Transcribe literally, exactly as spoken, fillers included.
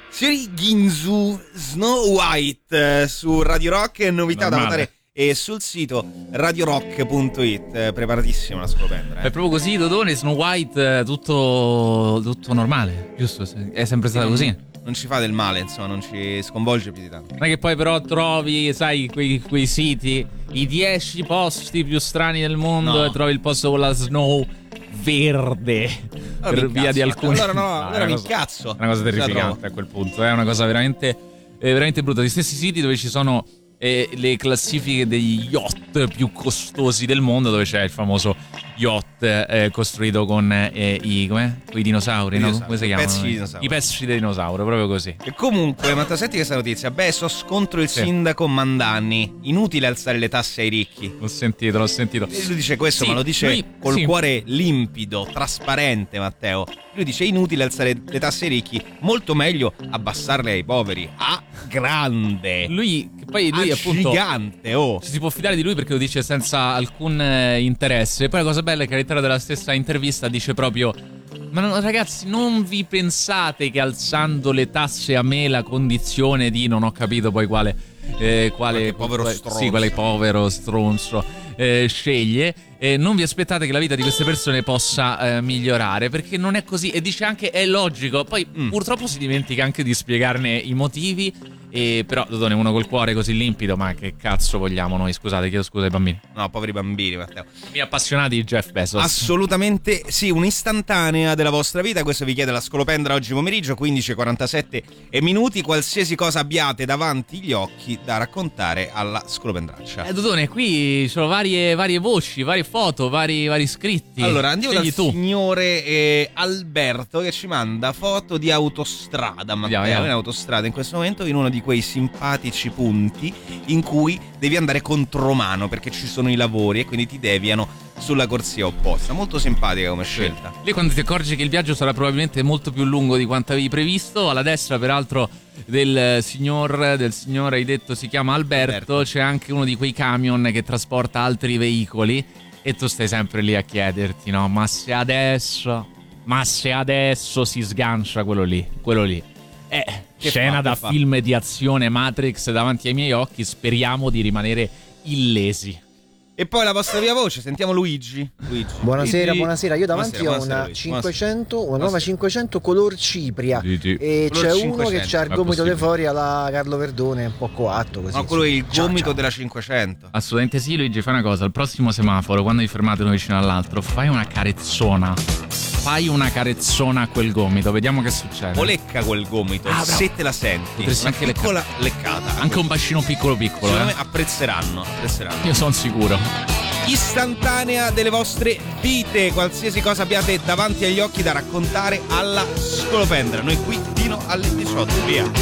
Signori, Ginzu Snow White eh, su Radio Rock, novità Normale. da votare e sul sito radio rock punto it. eh, preparatissimo la scolopendra. Eh. È proprio così, Dodone, Snow White, tutto, tutto normale, giusto? È sempre stato così. Non ci fa del male, insomma, non ci sconvolge più di tanto. Non è che poi però trovi, sai, quei, quei siti, i dieci posti più strani del mondo No. e trovi il posto con la snow verde Allora per mi via incazzo, di alcuni. Allora no, No, allora è una mi cosa- incazzo. È una cosa Ce la terrificante trovo. a quel punto, è una cosa veramente, eh, veramente brutta. Gli stessi siti dove ci sono eh, le classifiche degli yacht più costosi del mondo, dove c'è il famoso yacht eh, costruito con eh, i come? Con i dinosauri, I no? dinosauri, Come si i chiamano? pezzi di dinosauro. I pezzi di dinosauro, proprio così. E comunque, ma senti questa notizia? Beh, so scontro il Sì. sindaco Mandanni. Inutile alzare le tasse ai ricchi. L'ho sentito, l'ho sentito. E lui dice questo, Sì, ma lo dice lui- col sì. cuore limpido, trasparente, Matteo. Lui dice inutile alzare le tasse ai ricchi, molto meglio abbassarle ai poveri. Ah, grande! Lui, che poi lui ah, appunto gigante, oh! ci si può fidare di lui perché lo dice senza alcun eh, interesse. Poi la cosa bella è che all'interno della stessa intervista dice proprio: ma no, ragazzi, non vi pensate che alzando le tasse a me la condizione di non ho capito poi quale eh, quale Qualche povero quale- stronzo. sì, quale povero stronzo eh, sceglie. Eh, non vi aspettate che la vita di queste persone possa eh, migliorare, perché non è così. E dice anche è logico. Poi Mm. purtroppo si dimentica anche di spiegarne i motivi. E però Dodone, uno col cuore così limpido, ma che cazzo vogliamo noi? Scusate, chiedo scusa ai bambini. No, poveri bambini, Matteo. Mi appassionati di Jeff Bezos. Assolutamente sì, un'istantanea della vostra vita. Questo vi chiede la scolopendra oggi pomeriggio, quindici e quarantasette e minuti. Qualsiasi cosa abbiate davanti gli occhi da raccontare alla scolopendraccia. Eh, Dodone, qui ci sono varie, varie voci, varie foto, vari, vari scritti. Allora andiamo Scegli dal tu. signore eh, Alberto, che ci manda foto di autostrada, Matteo, Andiamo, andiamo. in autostrada in questo momento, in uno di quei simpatici punti in cui devi andare contromano perché ci sono i lavori e quindi ti deviano sulla corsia opposta. Molto simpatica come scelta. Lì quando ti accorgi che il viaggio sarà probabilmente molto più lungo di quanto avevi previsto, alla destra peraltro del signor, del signore hai detto si chiama Alberto, Alberto. c'è anche uno di quei camion che trasporta altri veicoli e tu stai sempre lì a chiederti, no? Ma se adesso, ma se adesso si sgancia quello lì, quello lì. Eh, Che scena fa, da che fa? film di azione Matrix davanti ai miei occhi, speriamo di rimanere illesi. E poi la vostra via voce, sentiamo Luigi. Luigi. Buonasera, Luigi. buonasera. Io davanti Buonasera, ho buonasera, una Luigi. cinquecento, una Buonasera. nuova cinquecento color cipria. Sì, sì. E Color c'è cinquecento. uno che c'ha il È gomito possibile. di fuori alla Carlo Verdone, un po' coatto così. No, quello è il Ciao, gomito ciao. della cinquecento. Assolutamente sì, Luigi, fai una cosa, al prossimo semaforo, quando vi fermate uno vicino all'altro, fai una carezzona. Fai una carezzona a quel gomito, vediamo che succede. O lecca quel gomito, Ah, bravo. se te la senti. Potresti Una anche piccola leccata. Anche un bacino piccolo piccolo, Secondo eh. me apprezzeranno, apprezzeranno. Io sono sicuro. Istantanea delle vostre vite, qualsiasi cosa abbiate davanti agli occhi da raccontare alla scolopendra. Noi qui fino alle diciotto, via.